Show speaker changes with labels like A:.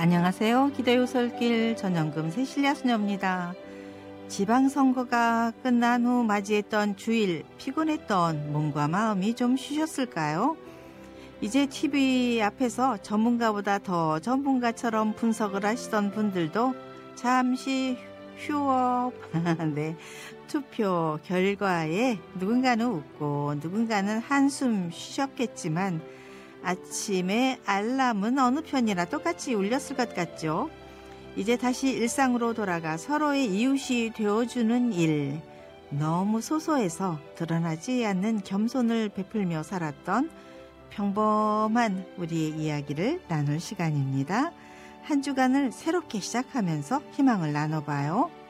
A: 안녕하세요. 기도요솔길 전영금 세실야 수녀입니다. 지방선거가 끝난 후 맞이했던 주일, 피곤했던 몸과 마음이 좀 쉬셨을까요? 이제 TV 앞에서 전문가보다 더 전문가처럼 분석을 하시던 분들도 잠시 휴업. 네, 투표 결과에 누군가는 웃고 누군가는 한숨 쉬셨겠지만 아침에 알람은 어느 편이나 똑같이 울렸을 것 같죠. 이제 다시 일상으로 돌아가 서로의 이웃이 되어주는 일, 너무 소소해서 드러나지 않는 겸손을 베풀며 살았던 평범한 우리의 이야기를 나눌 시간입니다. 한 주간을 새롭게 시작하면서 희망을 나눠봐요.